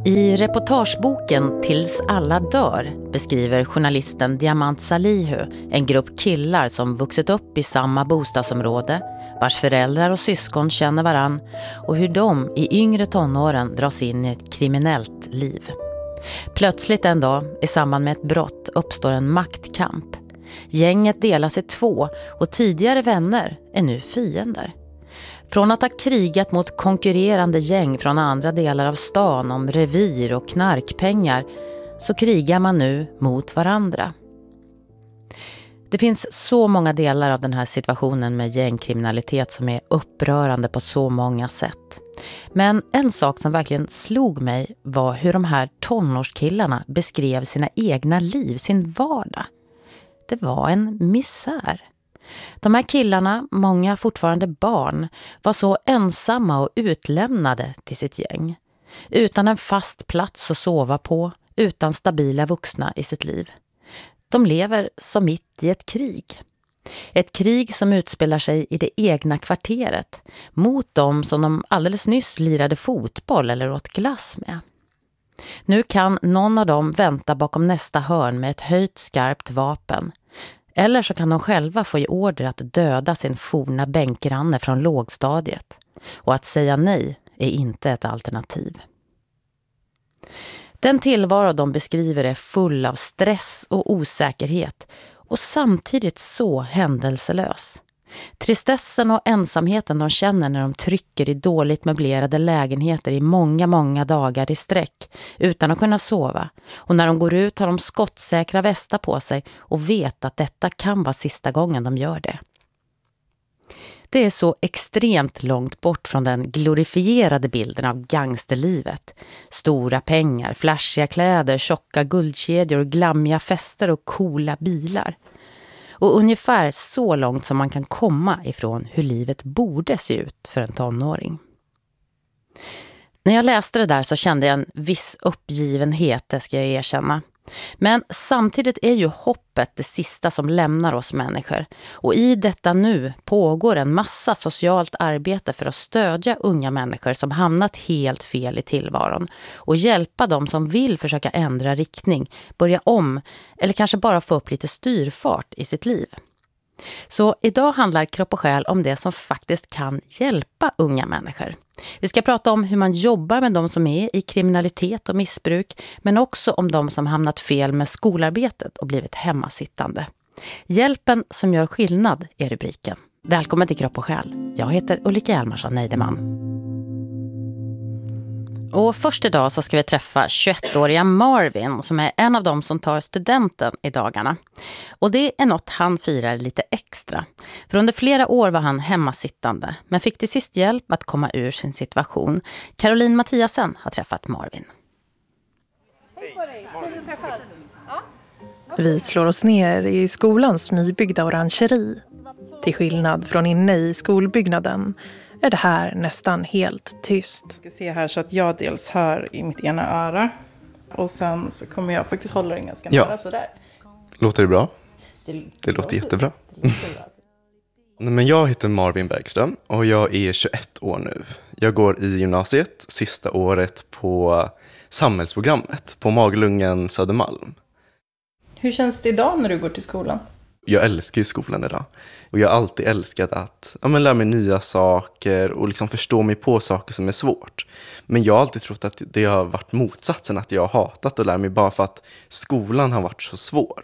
I reportageboken Tills alla dör beskriver journalisten Diamant Salihu en grupp killar som vuxit upp i samma bostadsområde, vars föräldrar och syskon känner varann och hur de i yngre tonåren dras in i ett kriminellt liv. Plötsligt en dag i samband med ett brott uppstår en maktkamp. Gänget delas i två och tidigare vänner är nu fiender. Från att ha krigat mot konkurrerande gäng från andra delar av stan om revir och knarkpengar så krigar man nu mot varandra. Det finns så många delar av den här situationen med gängkriminalitet som är upprörande på så många sätt. Men en sak som verkligen slog mig var hur de här tonårskillarna beskrev sina egna liv, sin vardag. Det var en misär. De här killarna, många fortfarande barn, var så ensamma och utlämnade till sitt gäng. Utan en fast plats att sova på, utan stabila vuxna i sitt liv. De lever som mitt i ett krig. Ett krig som utspelar sig i det egna kvarteret mot dem som de alldeles nyss lirade fotboll eller åt glass med. Nu kan någon av dem vänta bakom nästa hörn med ett höjt skarpt vapen. Eller så kan de själva få i order att döda sin forna bänkgranne från lågstadiet. Och att säga nej är inte ett alternativ. Den tillvaro de beskriver är full av stress och osäkerhet och samtidigt så händelselös. Tristessen och ensamheten de känner när de trycker i dåligt möblerade lägenheter i många dagar i sträck utan att kunna sova. Och när de går ut har de skottsäkra västar på sig och vet att detta kan vara sista gången de gör det. Det är så extremt långt bort från den glorifierade bilden av gangsterlivet. Stora pengar, flashiga kläder, tjocka guldkedjor, glammiga fester och coola bilar. Och ungefär så långt som man kan komma ifrån hur livet borde se ut för en tonåring. När jag läste det där så kände jag en viss uppgivenhet, det ska jag erkänna. Men samtidigt är ju hoppet det sista som lämnar oss människor. Och i detta nu pågår en massa socialt arbete för att stödja unga människor som hamnat helt fel i tillvaron. Och hjälpa dem som vill försöka ändra riktning, börja om eller kanske bara få upp lite styrfart i sitt liv. Så idag handlar Kropp och själ om det som faktiskt kan hjälpa unga människor. Vi ska prata om hur man jobbar med de som är i kriminalitet och missbruk, men också om de som hamnat fel med skolarbetet och blivit hemmasittande. Hjälpen som gör skillnad är rubriken. Välkommen till Kropp och själ. Jag heter Ulrika Hjalmarsson Neideman. Och först idag så ska vi träffa 21-åriga Marvin som är en av dem som tar studenten i dagarna. Och det är något han firar lite extra. För under flera år var han hemmasittande men fick till sist hjälp att komma ur sin situation. Caroline Mattiasen har träffat Marvin. Hej på dig, ska du träffas? Ja. Vi slår oss ner i skolans nybyggda orangeri. Till skillnad från inne i skolbyggnaden är det här nästan helt tyst. Jag ska se här så att jag dels hör i mitt ena öra. Och sen så kommer jag faktiskt hålla den ganska nära sådär. Låter det bra? Det låter jättebra. Men jag heter Marvin Bergström och jag är 21 år nu. Jag går i gymnasiet, sista året på samhällsprogrammet på Maglungen Södermalm. Hur känns det idag när du går till skolan? Jag älskar ju skolan idag. Och jag har alltid älskat att lära mig nya saker och liksom förstå mig på saker som är svårt. Men jag har alltid trott att det har varit motsatsen, att jag har hatat att lära mig bara för att skolan har varit så svår.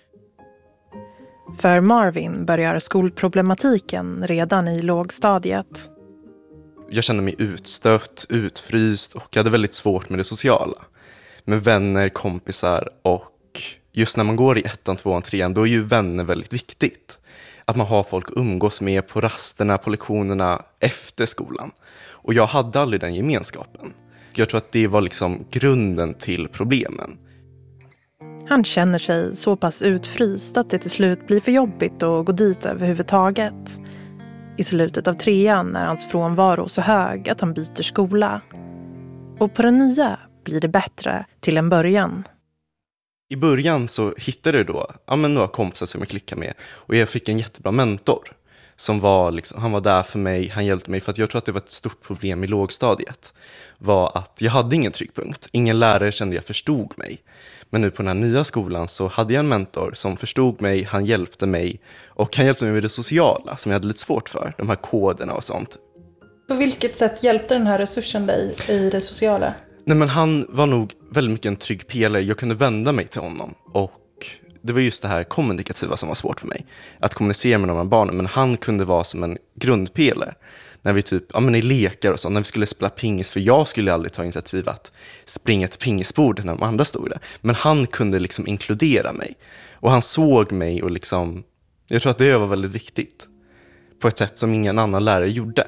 För Marvin börjar skolproblematiken redan i lågstadiet. Jag kände mig utstött, utfryst och jag hade väldigt svårt med det sociala. Med vänner, kompisar och just när man går i 1:an, 2:an, 3:an, då är ju vänner väldigt viktigt. Att man har folk att umgås med på rasterna, på lektionerna efter skolan. Och jag hade aldrig den gemenskapen. Jag tror att det var liksom grunden till problemen. Han känner sig så pass utfryst att det till slut blir för jobbigt att gå dit överhuvudtaget. I slutet av 3:an är hans frånvaro så hög att han byter skola. Och på den nya blir det bättre till en början. I början så hittade jag då några kompisar som jag klickade med och jag fick en jättebra mentor som var liksom, han var där för mig, han hjälpte mig. För att jag tror att det var ett stort problem i lågstadiet. Var att jag hade ingen tryggpunkt. Ingen lärare kände jag förstod mig. Men nu på den här nya skolan så hade jag en mentor som förstod mig, han hjälpte mig. Och han hjälpte mig med det sociala som jag hade lite svårt för. De här koderna och sånt. På vilket sätt hjälpte den här resursen dig i det sociala? Nej, men han var nog väldigt mycket en trygg pelare. Jag kunde vända mig till honom. Och det var just det här kommunikativa som var svårt för mig. Att kommunicera med de här barnen. Men han kunde vara som en grundpelare. När vi i lekar och så. När vi skulle spela pingis. För jag skulle aldrig ta initiativ att springa till pingisbord när de andra stod där. Men han kunde liksom inkludera mig. Och han såg mig och liksom... Jag tror att det var väldigt viktigt. På ett sätt som ingen annan lärare gjorde.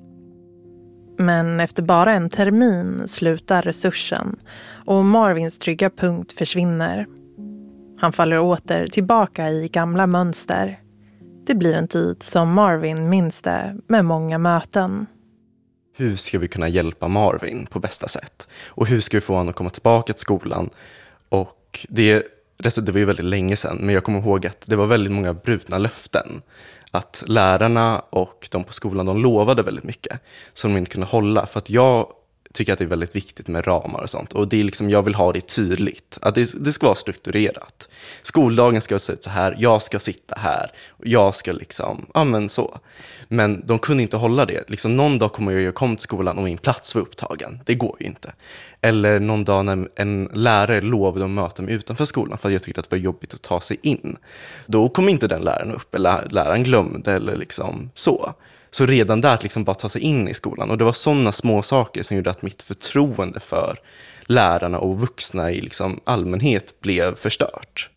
Men efter bara en termin slutar resursen och Marvins trygga punkt försvinner. Han faller åter tillbaka i gamla mönster. Det blir en tid som Marvin minns det med många möten. Hur ska vi kunna hjälpa Marvin på bästa sätt? Och hur ska vi få honom att komma tillbaka till skolan? Och det var ju väldigt länge sedan, men jag kommer ihåg att det var väldigt många brutna löften. Att lärarna och de på skolan, de lovade väldigt mycket som de inte kunde hålla. För att jag tycker att det är väldigt viktigt med ramar och sånt. Och det är liksom, jag vill ha det tydligt. Att det ska vara strukturerat. Skoldagen ska se ut så här, jag ska sitta här. Och jag ska liksom, så. Men de kunde inte hålla det. Liksom, någon dag kommer jag komma till skolan och min plats var upptagen. Det går ju inte. Eller någon dag när en lärare lovade att möta mig utanför skolan för att jag tyckte att det var jobbigt att ta sig in. Då kom inte den läraren upp, eller läraren glömde eller liksom så. Så redan där att liksom bara ta sig in i skolan. Och det var sådana små saker som gjorde att mitt förtroende för lärarna och vuxna i liksom allmänhet blev förstört.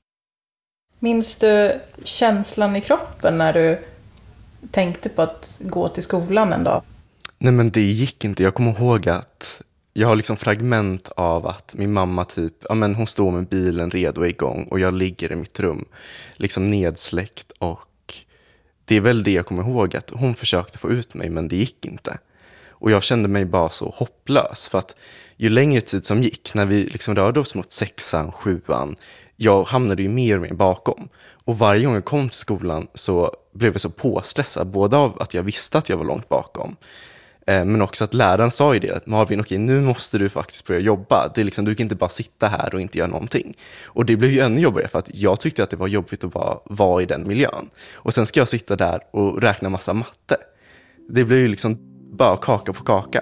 Minns du känslan i kroppen när du tänkte på att gå till skolan en dag? Nej, men det gick inte. Jag kommer ihåg att jag har liksom fragment av att min mamma hon står med bilen redo och igång och jag ligger i mitt rum liksom nedsläckt, och det är väl det jag kommer ihåg, att hon försökte få ut mig men det gick inte. Och jag kände mig bara så hopplös, för att ju längre tid som gick, när vi liksom rörde oss mot 6:an, 7:an, jag hamnade ju mer och mer bakom. Och varje gång jag kom till skolan så blev jag så påstressad, både av att jag visste att jag var långt bakom, men också att läraren sa ju det, att Marvin, okej, nu måste du faktiskt börja jobba. Det är liksom, du kan inte bara sitta här och inte göra någonting. Och det blev ju ännu jobbigare, för att jag tyckte att det var jobbigt att bara vara i den miljön. Och sen ska jag sitta där och räkna massa matte. Det blev ju liksom bara kaka på kaka.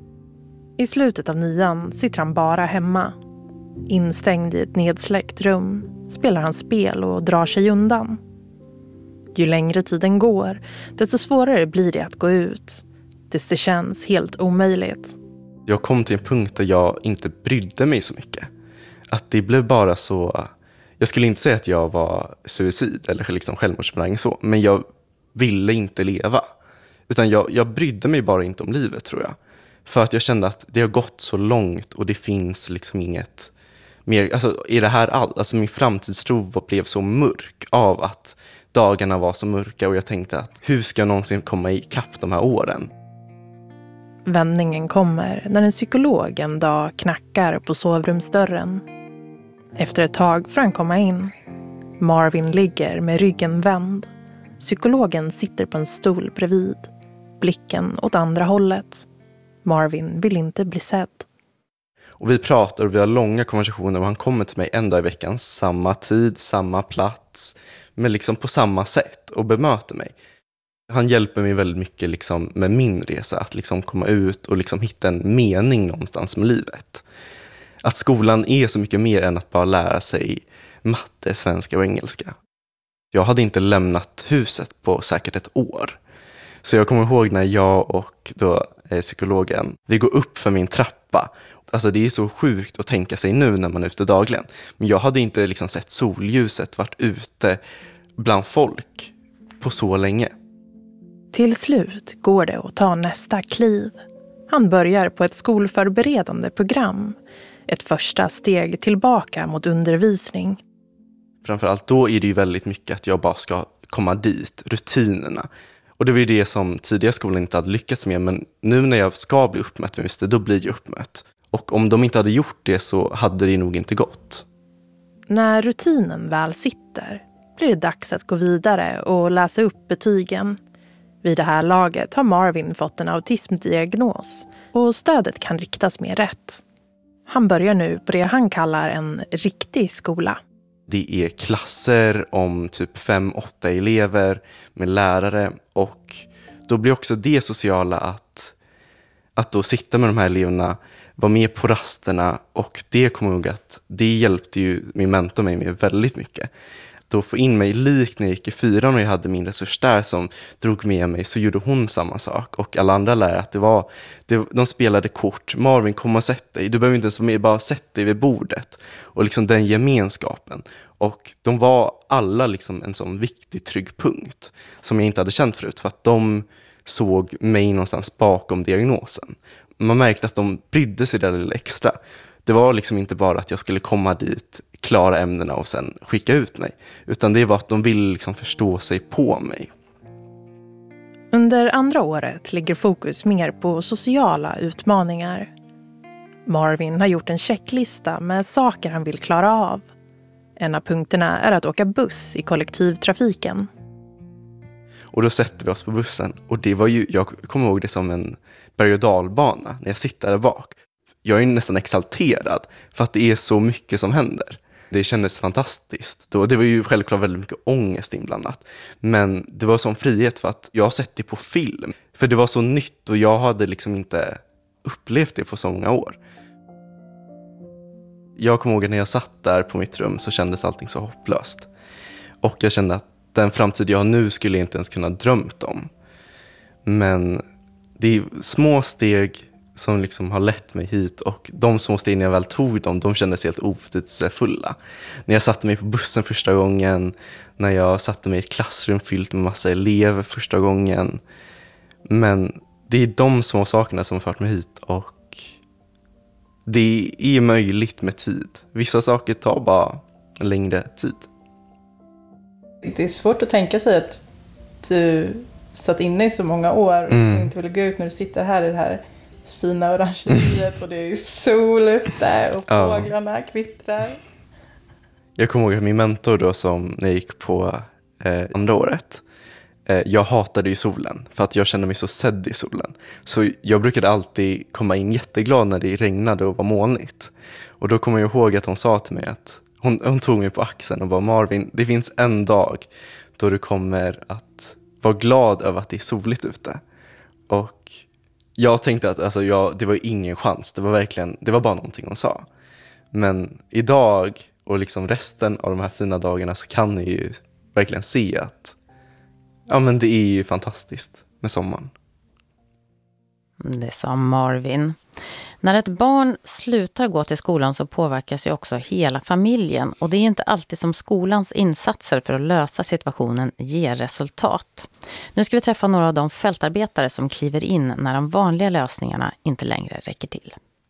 I slutet av 9:an sitter han bara hemma. Instängd i ett nedsläckt rum spelar han spel och drar sig undan. Ju längre tiden går, desto svårare blir det att gå ut. Det känns helt omöjligt. Jag kom till en punkt där jag inte brydde mig så mycket. Att det blev bara så... Jag skulle inte säga att jag var suicid eller liksom självmordsbenägen så, men jag ville inte leva. Utan jag brydde mig bara inte om livet, tror jag. För att jag kände att det har gått så långt och det finns liksom inget mer... Alltså, är det här allt? Alltså, min framtidstro blev så mörk av att dagarna var så mörka, och jag tänkte att hur ska jag någonsin komma ikapp de här åren? Vändningen kommer när en psykolog en dag knackar på sovrumsdörren. Efter ett tag får han komma in. Marvin ligger med ryggen vänd. Psykologen sitter på en stol bredvid. Blicken åt andra hållet. Marvin vill inte bli sedd. Och vi pratar och vi har långa konversationer, och han kommer till mig en dag i veckan. Samma tid, samma plats, men liksom på samma sätt, och bemöter mig. Han hjälper mig väldigt mycket liksom med min resa, att liksom komma ut och liksom hitta en mening någonstans med livet. Att skolan är så mycket mer än att bara lära sig matte, svenska och engelska. Jag hade inte lämnat huset på säkert ett år. Så jag kommer ihåg när jag och psykologen, vi går upp för min trappa. Alltså det är så sjukt att tänka sig nu när man är ute dagligen. Men jag hade inte liksom sett solljuset, varit ute bland folk på så länge. Till slut går det att ta nästa kliv. Han börjar på ett skolförberedande program. Ett första steg tillbaka mot undervisning. Framförallt då är det ju väldigt mycket att jag bara ska komma dit, rutinerna. Och det var ju det som tidigare skolan inte hade lyckats med. Men nu när jag ska bli uppmätt, då blir jag uppmätt. Och om de inte hade gjort det så hade det nog inte gått. När rutinen väl sitter blir det dags att gå vidare och läsa upp betygen. Vid det här laget har Marvin fått en autismdiagnos och stödet kan riktas mer rätt. Han börjar nu på det han kallar en riktig skola. Det är klasser om typ 5-8 elever med lärare, och då blir också det sociala att då sitta med de här eleverna, vara med på rasterna, och det kommer jag ihåg att det hjälpte ju min mentor mig med väldigt mycket. Då få in mig likt när jag gick i 4 och jag hade min resurs där som drog med mig, så gjorde hon samma sak. Och alla andra lärare, att de spelade kort. Marvin, kom och sätt dig. Du behöver inte ens vara med, bara sätt dig vid bordet. Och liksom den gemenskapen. Och de var alla liksom en sån viktig trygg punkt som jag inte hade känt förut, för att de såg mig någonstans bakom diagnosen. Man märkte att de brydde sig där lite extra. Det var liksom inte bara att jag skulle komma dit, klara ämnena och sen skicka ut mig. Utan det var att de ville liksom förstå sig på mig. Under andra året ligger fokus mer på sociala utmaningar. Marvin har gjort en checklista med saker han vill klara av. En av punkterna är att åka buss i kollektivtrafiken. Och då sätter vi oss på bussen. Och det var ju, jag kommer ihåg det som en berg- och dalbana när jag sitter där bak. Jag är nästan exalterad för att det är så mycket som händer. Det kändes fantastiskt. Det var ju självklart väldigt mycket ångest inblandat. Men det var sån frihet för att jag har sett det på film. För det var så nytt och jag hade liksom inte upplevt det på så många år. Jag kommer ihåg att när jag satt där på mitt rum så kändes allting så hopplöst. Och jag kände att den framtid jag har nu skulle jag inte ens kunna drömt om. Men det är små steg som liksom har lett mig hit, och de små steg när jag väl tog dem, de kändes helt obetydelsefulla. När jag satte mig på bussen första gången, när jag satte mig i ett klassrum fyllt med massa elever första gången. Men det är de små sakerna som har fört mig hit, och det är möjligt med tid. Vissa saker tar bara en längre tid. Det är svårt att tänka sig att du satt inne i så många år och inte ville gå ut när du sitter här i det här fina orangeriet och det är sol ute och fåglarna kvittrar. Jag kommer ihåg att min mentor då, som när jag gick på andra året, jag hatade ju solen för att jag kände mig så sedd i solen. Så jag brukade alltid komma in jätteglad när det regnade och var molnigt. Och då kommer jag ihåg att hon sa till mig att hon tog mig på axeln och bara: Marvin, det finns en dag då du kommer att vara glad över att det är soligt ute. Och jag tänkte att det var ingen chans. Det var bara någonting hon sa. Men idag och liksom resten av de här fina dagarna så kan ni ju verkligen se att men det är ju fantastiskt med sommaren. Det sa Marvin. När ett barn slutar gå till skolan så påverkas ju också hela familjen, och det är inte alltid som skolans insatser för att lösa situationen ger resultat. Nu ska vi träffa några av de fältarbetare som kliver in när de vanliga lösningarna inte längre räcker till.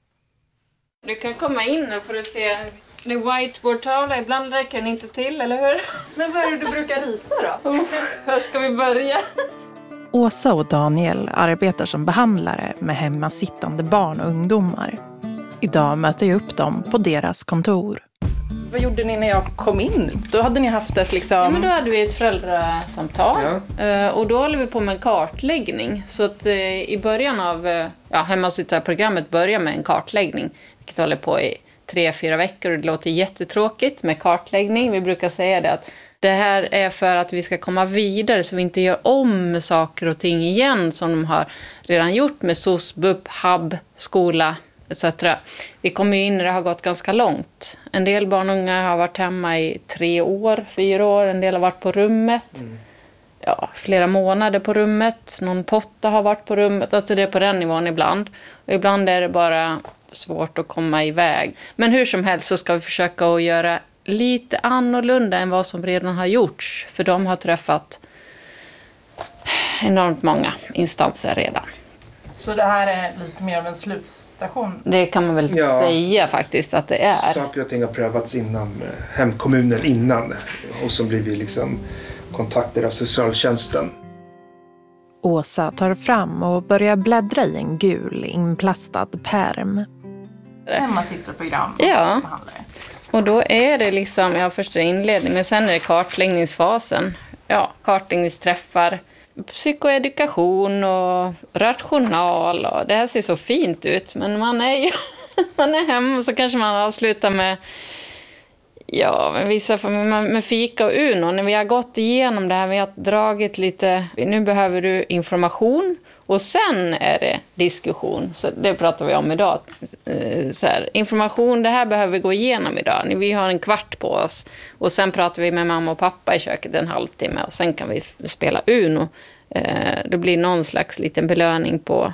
Du kan komma in och får se en whiteboard-tavla. Ibland räcker den inte till, eller hur? Men vad är det du brukar rita då? Hur ska vi börja? Åsa och Daniel arbetar som behandlare med hemmasittande barn och ungdomar. Idag möter jag upp dem på deras kontor. Vad gjorde ni när jag kom in? Då hade ni haft ett liksom... Ja, men då hade vi ett föräldrasamtal. Ja. Och då håller vi på med en kartläggning. Så att i början av hemmasittarprogrammet börjar med en kartläggning. Vilket håller på i 3-4 veckor. Och det låter jättetråkigt med kartläggning. Vi brukar säga det att det här är för att vi ska komma vidare så vi inte gör om saker och ting igen som de har redan gjort med SOS, BUP, HUB, skola etc. Vi kommer ju in när det har gått ganska långt. En del barn och unga har varit hemma i 3 år, 4 år. En del har varit på rummet. Flera månader på rummet. Någon potta har varit på rummet. Alltså det är på den nivån ibland. Och ibland är det bara svårt att komma iväg. Men hur som helst så ska vi försöka att göra lite annorlunda än vad som redan har gjorts. För de har träffat enormt många instanser redan. Så det här är lite mer av en slutstation? Det kan man väl säga faktiskt att det är. Saker och ting har prövats inom hemkommunen innan. Och så blir vi liksom kontaktade av socialtjänsten. Åsa tar fram och börjar bläddra i en gul inplastad pärm. Hemmasittarprogram. Ja. Och då är det liksom, först är det inledning, men sen är det kartläggningsfasen. Ja, kartläggningsträffar. psykoedukation och rational. Och det här ser så fint ut, men man är hemma så kanske man avslutar med med fika och Uno. När vi har gått igenom det här, vi har dragit lite, nu behöver du information och sen är det diskussion. Så det pratar vi om idag. Så här, information, det här behöver vi gå igenom idag. Vi har en kvart på oss och sen pratar vi med mamma och pappa i köket en halvtimme och sen kan vi spela Uno. Det blir någon slags liten belöning på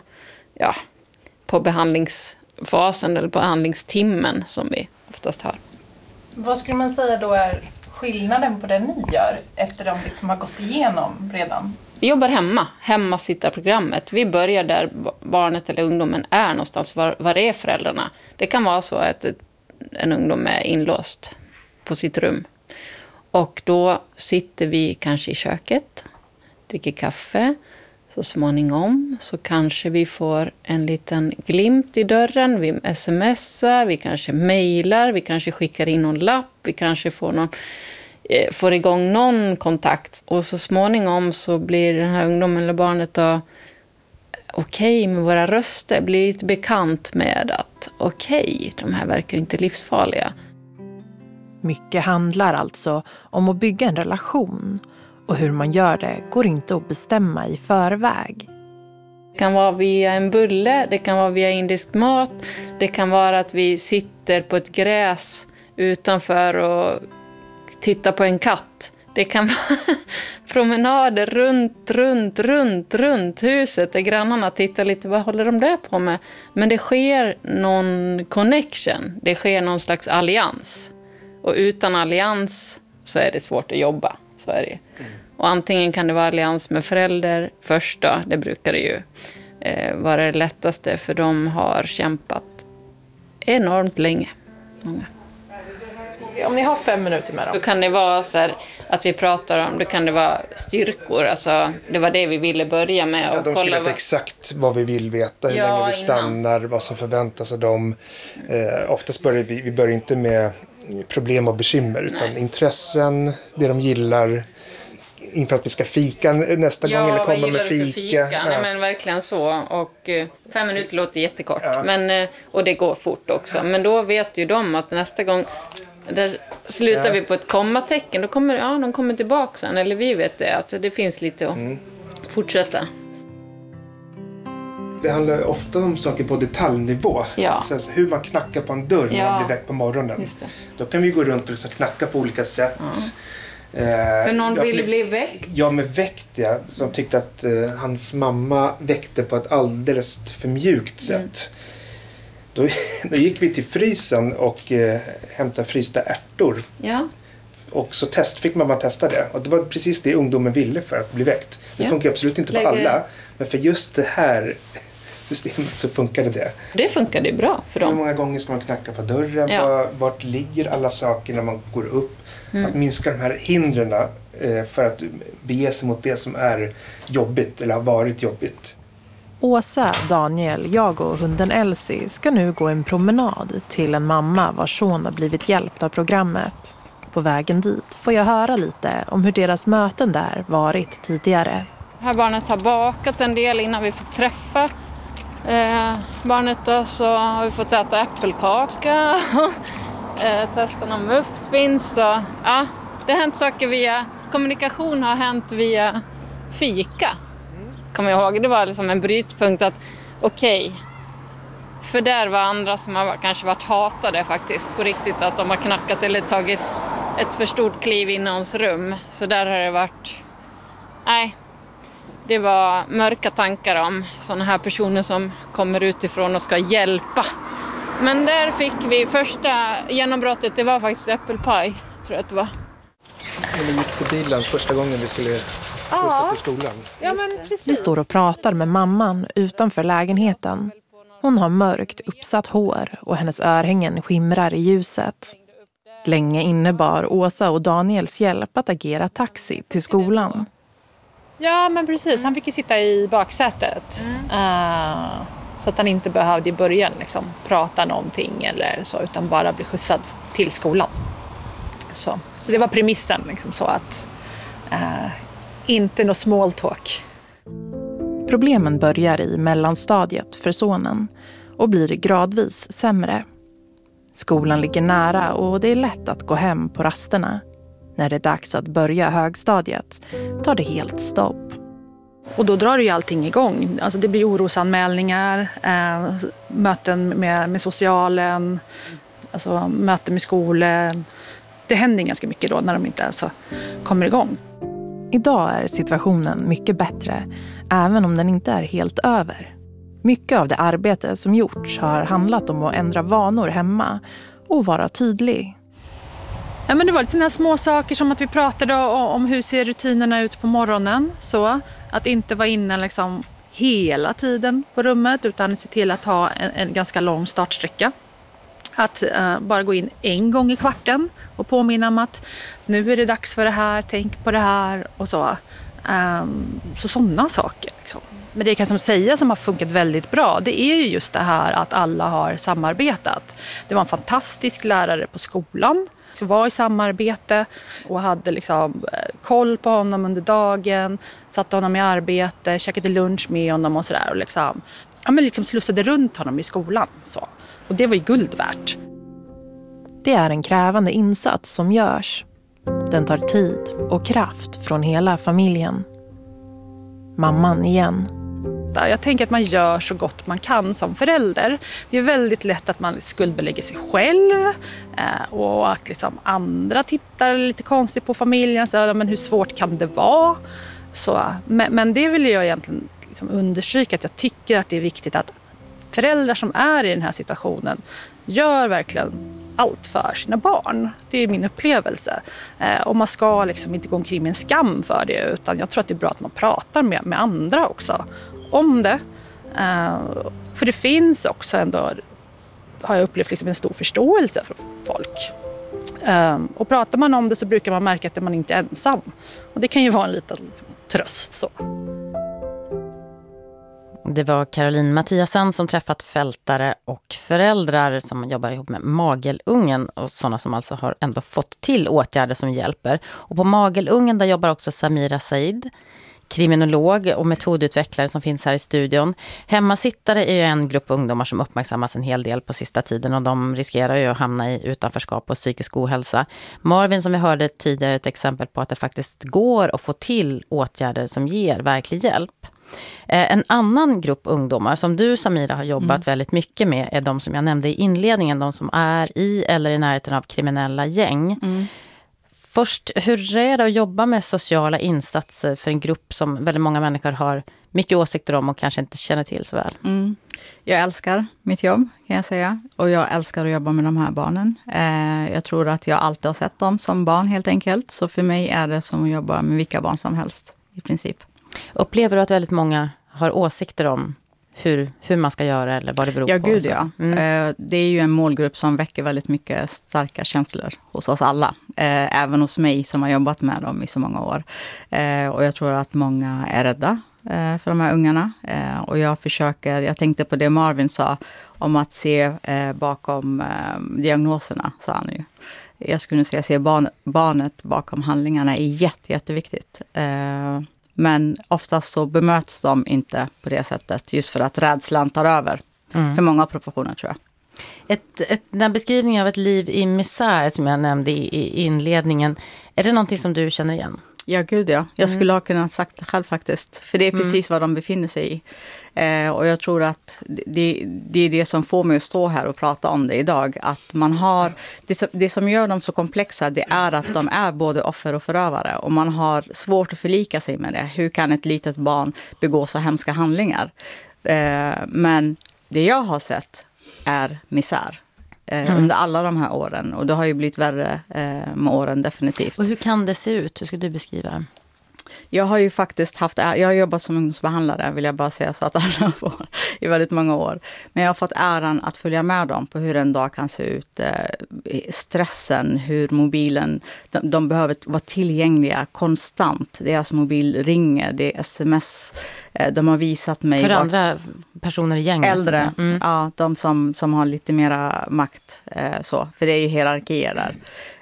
behandlingsfasen eller på behandlingstimmen som vi oftast har. Vad skulle man säga då är skillnaden på det ni gör efter de liksom har gått igenom redan? Vi jobbar hemmasittarprogrammet. Vi börjar där barnet eller ungdomen är någonstans. Var är föräldrarna? Det kan vara så att en ungdom är inlåst på sitt rum. Och då sitter vi kanske i köket, dricker kaffe. Så småningom så kanske vi får en liten glimt i dörren. Vi smsar, vi kanske mejlar, vi kanske skickar in någon lapp. Vi kanske får igång någon kontakt. Och så småningom så blir den här ungdomen eller barnet då okej med våra röster. Blir lite bekant med att de här verkar inte livsfarliga. Mycket handlar alltså om att bygga en relation. Och hur man gör det går inte att bestämma i förväg. Det kan vara via en bulle, det kan vara via indisk mat. Det kan vara att vi sitter på ett gräs utanför och tittar på en katt. Det kan vara promenader runt huset där grannarna tittar lite, vad håller de där på med? Men det sker någon connection, det sker någon slags allians. Och utan allians så är det svårt att jobba, så är det. Och antingen kan det vara allians med förälder först då, det brukar det ju vara det lättaste för de har kämpat enormt länge. Många. Om ni har 5 minuter med dem. Då kan det vara så här att vi pratar om, då kan det vara styrkor, alltså det var det vi ville börja med. Och de ska veta exakt vad vi vill veta, hur länge vi stannar, vad som förväntas av dem. Oftast börjar vi börjar inte med problem och bekymmer utan intressen, det de gillar, inför att vi ska fika nästa gång eller komma med fika. Ja. Nej, men verkligen så. Och 5 minuter låter jättekort. Ja. Men, och det går fort också. Men då vet ju de att nästa gång där slutar vi på ett kommatecken. Då kommer de kommer tillbaka sen. Eller vi vet det. Alltså, det finns lite att fortsätta. Det handlar ofta om saker på detaljnivå. Ja. Så hur man knackar på en dörr när man blir väckt på morgonen. Då kan vi gå runt och knacka på olika sätt. För någon ville bli väckt? Ja, med väckt, ja. Som tyckte att hans mamma väckte på ett alldeles för mjukt sätt. Då gick vi till frysen och hämtade frysta ärtor. Ja. Och så fick mamma testa det. Och det var precis det ungdomen ville för att bli väckt. Det funkar absolut inte på alla. Men för just det här systemet så funkade det. Det funkade bra för dem. Hur många gånger ska man knacka på dörren? Ja. Vart ligger alla saker när man går upp? Att minska de här hindren för att bege sig mot det som är jobbigt eller har varit jobbigt. Åsa, Daniel, jag och hunden Elsie ska nu gå en promenad till en mamma vars son har blivit hjälpt av programmet. På vägen dit får jag höra lite om hur deras möten där varit tidigare. Det här barnet har bakat en del innan vi fick träffa barnet då, så har vi fått äta äppelkaka testa någon muffins och det har hänt saker via kommunikation, har hänt via fika. Kommer jag ihåg, det var liksom en brytpunkt att för där var andra som har kanske varit hatade faktiskt på riktigt, att de har knackat eller tagit ett för stort kliv in i någons rum. Så där har det varit, det var mörka tankar om sådana här personer som kommer utifrån och ska hjälpa. Men där fick vi första genombrottet, det var faktiskt äppelpaj, tror jag att det var. Vi gick på bilen första gången vi skulle skjutsa till skolan. Ja, men precis. Vi står och pratar med mamman utanför lägenheten. Hon har mörkt uppsatt hår och hennes örhängen skimrar i ljuset. Länge innebar Åsa och Daniels hjälp att agera taxi till skolan. Ja, men precis. Han fick ju sitta i baksätet. Så att han inte behövde i början liksom prata någonting eller så, utan bara bli skjutsad till skolan. Så det var premissen liksom, så att inte något small talk. Problemen börjar i mellanstadiet för sonen och blir gradvis sämre. Skolan ligger nära och det är lätt att gå hem på rasterna. När det är dags att börja högstadiet tar det helt stopp. Och då drar ju allting igång. Alltså det blir orosanmälningar, möten med socialen, alltså möten med skolan. Det händer ganska mycket då när de inte alltså kommer igång. Idag är situationen mycket bättre, även om den inte är helt över. Mycket av det arbete som gjorts har handlat om att ändra vanor hemma och vara tydlig. Ja, men det var lite sådana små saker som att vi pratade om hur ser rutinerna ut på morgonen. Så att inte vara inne liksom hela tiden på rummet utan se till att ha en ganska lång startsträcka. Att bara gå in en gång i kvarten och påminna om att nu är det dags för det här, tänk på det här och så. Så sådana saker liksom. Men det kan som säga som har funkat väldigt bra, det är ju just det här att alla har samarbetat. Det var en fantastisk lärare på skolan som var i samarbete och hade liksom koll på honom under dagen, satte honom i arbete, käkade lunch med honom och sådär och liksom slussade runt honom i skolan. Så. Och det var ju guld värt. Det är en krävande insats som görs. Den tar tid och kraft från hela familjen. Mamman igen. Jag tänker att man gör så gott man kan som förälder. Det är väldigt lätt att man skuldbelägger sig själv och att liksom andra tittar lite konstigt på familjen. Så, men hur svårt kan det vara? Så, men det vill jag egentligen liksom understryka att jag tycker att det är viktigt att föräldrar som är i den här situationen gör verkligen allt för sina barn. Det är min upplevelse. Och man ska liksom inte gå omkring med en skam för det, utan jag tror att det är bra att man pratar med andra också om det. För det finns också ändå, har jag upplevt, liksom en stor förståelse för folk. Och pratar man om det så brukar man märka att man inte är ensam. Och det kan ju vara en liten tröst så. Det var Caroline Mattiasen som träffat fältare och föräldrar som jobbar ihop med Magelungen och sådana som alltså har ändå fått till åtgärder som hjälper. Och på Magelungen där jobbar också Samira Said, kriminolog och metodutvecklare som finns här i studion. Hemmasittare är ju en grupp ungdomar som uppmärksammas en hel del på sista tiden och de riskerar ju att hamna i utanförskap och psykisk ohälsa. Marvin, som vi hörde tidigare, ett exempel på att det faktiskt går att få till åtgärder som ger verklig hjälp. En annan grupp ungdomar som du, Samira, har jobbat väldigt mycket med är de som jag nämnde i inledningen, de som är i eller i närheten av kriminella gäng. Först, hur är det att jobba med sociala insatser för en grupp som väldigt många människor har mycket åsikter om och kanske inte känner till så väl? Jag älskar mitt jobb, kan jag säga. Och jag älskar att jobba med de här barnen. Jag tror att jag alltid har sett dem som barn helt enkelt. Så för mig är det som att jobba med vilka barn som helst i princip. Upplever du att väldigt många har åsikter om hur man ska göra eller vad det beror på? Gud, ja. Det är ju en målgrupp som väcker väldigt mycket starka känslor hos oss alla. Även hos mig som har jobbat med dem i så många år. Och jag tror att många är rädda för de här ungarna. Och jag tänkte på det Marvin sa om att se bakom diagnoserna, sa han ju. Jag skulle säga se barnet bakom handlingarna är jätteviktigt. Men oftast så bemöts de inte på det sättet just för att rädslan tar över för många professioner, tror jag. Den här beskrivningen av ett liv i misär som jag nämnde i inledningen, är det någonting som du känner igen? Ja, gud ja. Jag skulle ha kunnat sagt det själv faktiskt. För det är precis vad de befinner sig i. Och jag tror att det är det som får mig att stå här och prata om det idag. Att man har, det som gör dem så komplexa, det är att de är både offer och förövare. Och man har svårt att förlika sig med det. Hur kan ett litet barn begå så hemska handlingar? Men det jag har sett är misär. Under alla de här åren. Och det har ju blivit värre med åren definitivt. Och hur kan det se ut? Hur ska du beskriva? Jag har ju faktiskt jag har jobbat som ungdomsbehandlare, vill jag bara säga, så att alla får, i väldigt många år. Men jag har fått äran att följa med dem på hur en dag kan se ut. Stressen, hur mobilen, de behöver vara tillgängliga konstant. Deras mobil ringer, det är sms. De har visat mig... För andra personer i gänget? Äldre, ja, de som har lite mera makt. Så, för det är ju hierarkier där.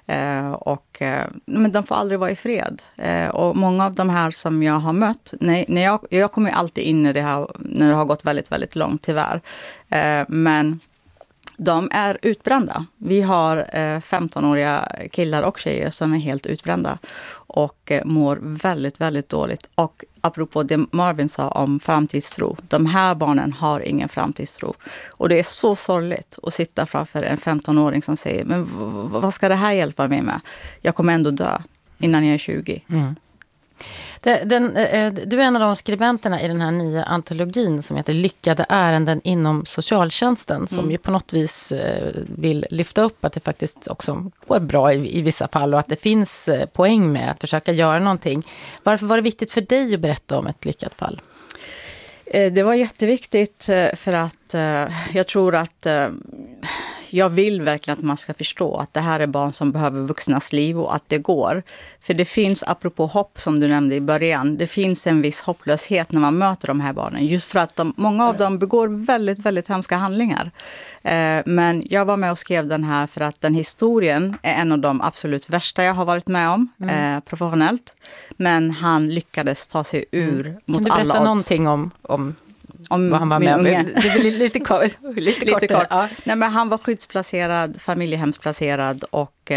Men de får aldrig vara i fred. Och många av de här som jag har mött, jag kommer alltid in i det här när det har gått väldigt, väldigt långt tyvärr. Men de är utbrända. Vi har 15-åriga killar och tjejer som är helt utbrända och mår väldigt, väldigt dåligt. Och apropå det Marvin sa om framtidstro, de här barnen har ingen framtidstro. Och det är så sorgligt att sitta framför en 15-åring som säger, men vad ska det här hjälpa mig med? Jag kommer ändå dö innan jag är 20. Mm. Du är en av de skribenterna i den här nya antologin som heter Lyckade ärenden inom socialtjänsten, som ju på något vis vill lyfta upp att det faktiskt också går bra i vissa fall och att det finns poäng med att försöka göra någonting. Varför var det viktigt för dig att berätta om ett lyckat fall? Det var jätteviktigt för att jag tror att jag vill verkligen att man ska förstå att det här är barn som behöver vuxnas liv och att det går. För det finns, apropå hopp som du nämnde i början, det finns en viss hopplöshet när man möter de här barnen. Just för att många av dem begår väldigt, väldigt hemska handlingar. Men jag var med och skrev den här för att den historien är en av de absolut värsta jag har varit med om professionellt. Men han lyckades ta sig ur mot alla odds. Kan du berätta någonting om vad han var med om? Det är lite kort. Ja. Nej, men han var skyddsplacerad, familjehemsplacerad och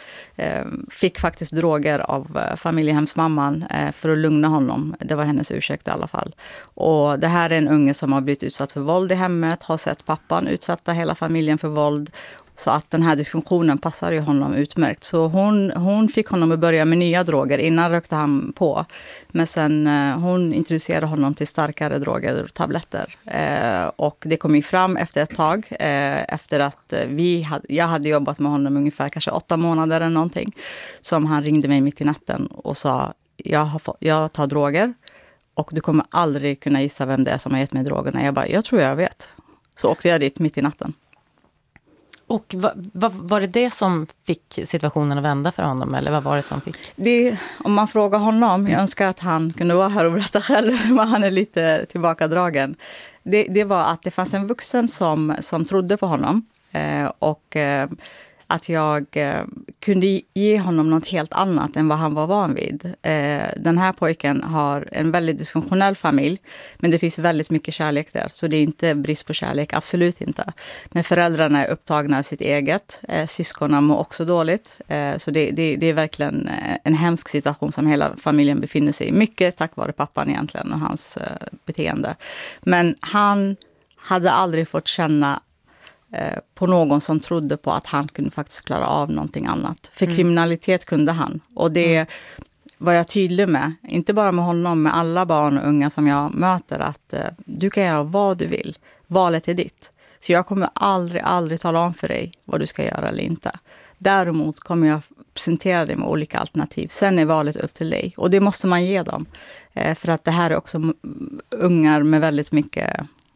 fick faktiskt droger av familjehemsmamman för att lugna honom. Det var hennes ursäkt i alla fall. Och det här är en unge som har blivit utsatt för våld i hemmet, har sett pappan utsätta hela familjen för våld. Så att den här dysfunktionen passar ju honom utmärkt. Så hon fick honom att börja med nya droger. Innan rökte han på. Men sen hon introducerade honom till starkare droger och tabletter. Och det kom ju fram efter ett tag. Efter att jag hade jobbat med honom ungefär kanske 8 månader eller någonting. Som han ringde mig mitt i natten och sa, jag tar droger. Och du kommer aldrig kunna gissa vem det är som har gett mig drogerna. Jag bara, jag tror jag vet. Så åkte jag dit mitt i natten. Och var det som fick situationen att vända för honom? Eller vad var det som fick? Om man frågar honom, jag önskar att han kunde vara här och berätta själv, men han är lite tillbakadragen. Det var att det fanns en vuxen som trodde på honom. Och att jag kunde ge honom något helt annat än vad han var van vid. Den här pojken har en väldigt dysfunktionell familj, men det finns väldigt mycket kärlek där. Så det är inte brist på kärlek, absolut inte. Men föräldrarna är upptagna av sitt eget. Syskonen mår också dåligt. Så det är verkligen en hemsk situation som hela familjen befinner sig i. Mycket tack vare pappan egentligen och hans beteende. Men han hade aldrig fått känna på någon som trodde på att han kunde faktiskt klara av någonting annat. För kriminalitet kunde han. Och det var jag tydlig med. Inte bara med honom, med alla barn och unga som jag möter. Att du kan göra vad du vill. Valet är ditt. Så jag kommer aldrig tala om för dig vad du ska göra eller inte. Däremot kommer jag presentera dig med olika alternativ. Sen är valet upp till dig. Och det måste man ge dem. För att det här är också ungar med väldigt mycket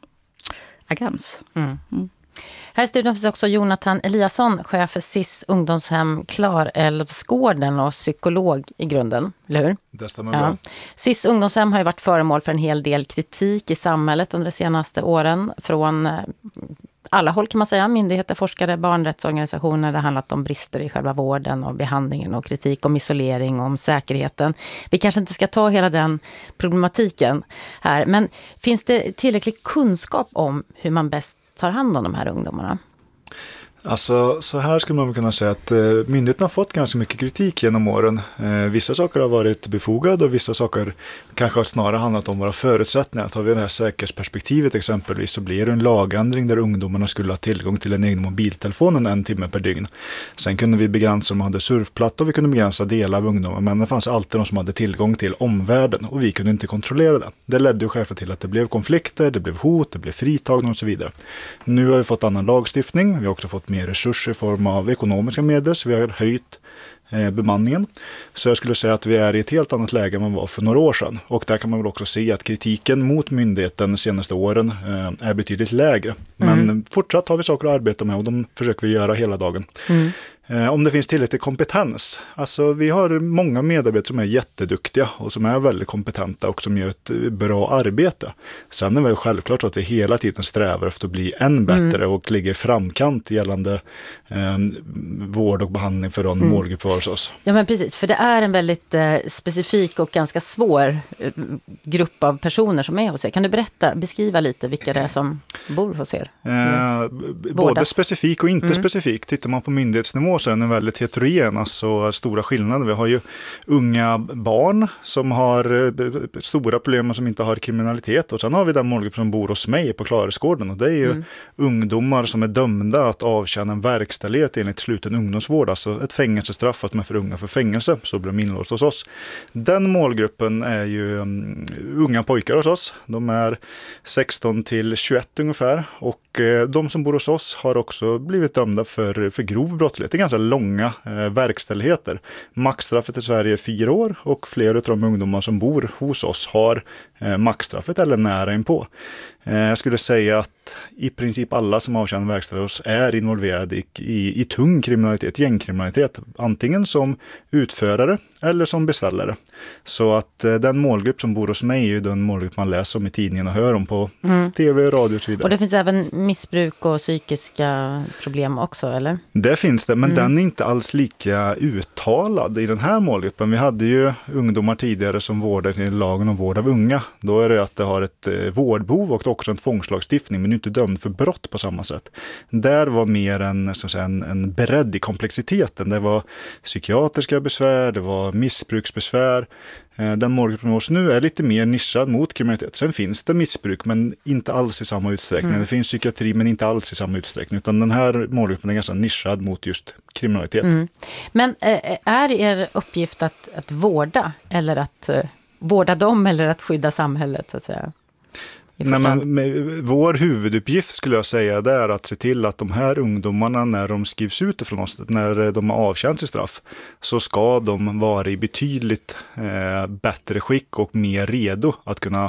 agens. Här i studion finns också Jonathan Eliasson, chef för SIS ungdomshem Klarälvsgården och psykolog i grunden, eller hur? Det stämmer bra. SIS ungdomshem har ju varit föremål för en hel del kritik i samhället under de senaste åren från alla håll kan man säga, myndigheter, forskare, barnrättsorganisationer. Det har handlat om brister i själva vården och behandlingen och kritik om isolering och om säkerheten. Vi kanske inte ska ta hela den problematiken här, men finns det tillräcklig kunskap om hur man bäst tar hand om de här ungdomarna? Alltså, så här skulle man kunna säga att myndigheterna har fått ganska mycket kritik genom åren. Vissa saker har varit befogade och vissa saker kanske har snarare handlat om våra förutsättningar. Tar vi det här säkerhetsperspektivet exempelvis så blir det en lagändring där ungdomarna skulle ha tillgång till en egen mobiltelefon 1 timme per dygn. Sen kunde vi begränsa om de hade surfplatta och vi kunde begränsa delar av ungdomar, men det fanns alltid de som hade tillgång till omvärlden och vi kunde inte kontrollera det. Det ledde ju självklart till att det blev konflikter, det blev hot, det blev fritagning och så vidare. Nu har vi fått annan lagstiftning, vi har också fått mer resurser i form av ekonomiska medel, så vi har höjt bemanningen. Så jag skulle säga att vi är i ett helt annat läge än man var för några år sedan. Och där kan man väl också se att kritiken mot myndigheten de senaste åren är betydligt lägre. Men fortsatt har vi saker att arbeta med och de försöker vi göra hela dagen. Om det finns tillräcklig kompetens. Alltså vi har många medarbetare som är jätteduktiga och som är väldigt kompetenta och som gör ett bra arbete. Sen är det självklart så att vi hela tiden strävar efter att bli än bättre och ligger framkant gällande vård och behandling för de målgrupper hos oss. Ja, men precis, för det är en väldigt specifik och ganska svår grupp av personer som är hos er. Kan du beskriva lite vilka det är som bor hos er? Både specifik och inte specifik. Tittar man på myndighetsnivå så är den väldigt heterogen, alltså stora skillnader. Vi har ju unga barn som har stora problem och som inte har kriminalitet, och sen har vi den målgrupp som bor hos mig på Klaresgården, och det är ju ungdomar som är dömda att avtjäna en verkställighet enligt sluten ungdomsvård, alltså ett fängelsestraff för att de är för unga för fängelse, så blir de inlåst hos oss. Den målgruppen är ju unga pojkar hos oss. De är 16 till 21 ungefär, och de som bor hos oss har också blivit dömda för grov brottslighet. Det är ganska långa verkställigheter. Maxstraffet i Sverige är 4 år, och flera av de ungdomar som bor hos oss har maxstraffet eller nära inpå. Jag skulle säga att i princip alla som avtjänar verkställighet hos oss är involverade i tung kriminalitet, gängkriminalitet, antingen som utförare eller som beställare. Så att den målgrupp som bor hos mig är ju den målgrupp man läser om i tidningen och hör om på tv, radio och så vidare. Och det finns även missbruk och psykiska problem också, eller? Det finns det, men den är inte alls lika uttalad i den här målgruppen. Vi hade ju ungdomar tidigare som vårdades i lagen om vård av unga. Då är det att det har ett vårdbehov och också en tvångslagstiftning, men inte dömd för brott på samma sätt. Där var mer en bredd i komplexiteten. Det var psykiatriska besvär, det var missbruksbesvär. Den målgruppen hos nu är lite mer nischad mot kriminalitet. Sen finns det missbruk, men inte alls i samma utsträckning. Det finns psykiatri, men inte alls i samma utsträckning. Utan den här målgruppen är ganska nischad mot just kriminalitet. Men är er uppgift att vårda, eller att vårda dem, eller att skydda samhället, så att säga? Nej, men vår huvuduppgift skulle jag säga, det är att se till att de här ungdomarna, när de skrivs ut ifrån oss, när de har avtjänat sitt straff, så ska de vara i betydligt bättre skick och mer redo att kunna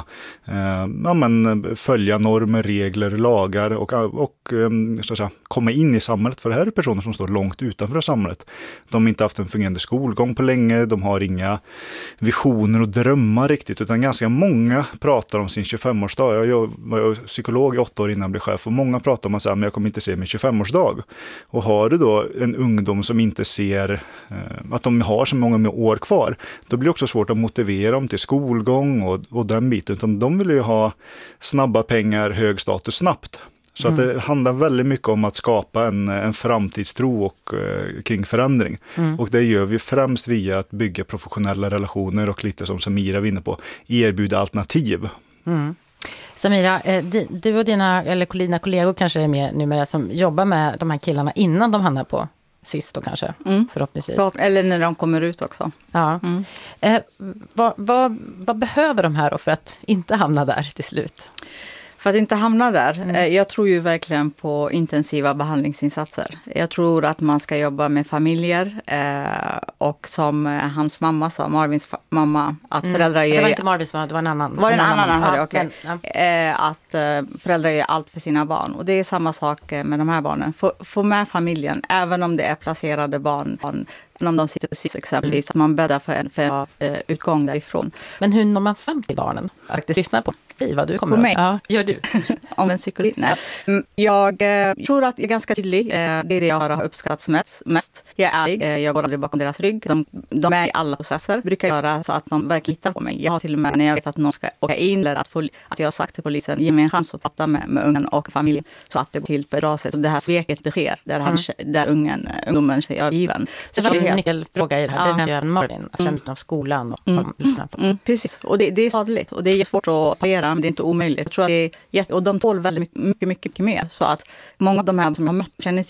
följa normer, regler, lagar och så att säga, komma in i samhället. För det här är personer som står långt utanför samhället. De har inte haft en fungerande skolgång på länge, de har inga visioner och drömmar riktigt, utan ganska många pratar om sin 25-årsdag. Jag var psykolog i 8 år innan jag blev chef, och många pratar om att jag kommer inte se min 25-årsdag. Och har du då en ungdom som inte ser att de har så många år kvar, då blir det också svårt att motivera dem till skolgång och den biten. Utan de vill ju ha snabba pengar, hög status snabbt. Så att det handlar väldigt mycket om att skapa en framtidstro och kring förändring. Och det gör vi främst via att bygga professionella relationer och lite som Samira var inne på, erbjuda alternativ. Samira, du och dina kollegor kanske är med numera som jobbar med de här killarna innan de hamnar på sist då kanske, förhoppningsvis. Eller när de kommer ut också. Ja. Vad behöver de här då för att inte hamna där till slut? För att inte hamna där, jag tror ju verkligen på intensiva behandlingsinsatser. Jag tror att man ska jobba med familjer och som hans mamma sa, Marvins mamma, att föräldrar gör... Det var inte Marvins mamma, det var en annan. Var det en annan anhörig? Okej. Ja. Att föräldrar gör allt för sina barn. Och det är samma sak med de här barnen. Få med familjen, även om det är placerade barn, om de sitter precis exempelvis, att man bäddar för utgång därifrån. Men hur når man fram till barnen? Faktiskt lyssnar på dig, vad du kommer på mig. Ja, gör du. Om en psykolog. Nej. Jag tror att jag är ganska tydlig. Det är det jag har uppskattat mest. Jag är ärlig. Jag går aldrig bakom deras rygg. De är i alla processer. Brukar göra så att de verkligen litar på mig. Jag har till och med när jag vet att någon ska åka in, eller att jag har sagt till polisen, ge mig en chans att prata med ungen och familjen så att det går till på ett bra sätt. Så det här sveket det sker där ungdomen säger jag är given. Så det var en nyckelfråga i det här. Det nämnde jag Marvin. Känslan av skolan och precis. Och det är skadligt. Och det är svårt att parera, men det är inte omöjligt. Jag tror att det är och de tål väldigt mycket mer. Så att många av de här som jag mött känner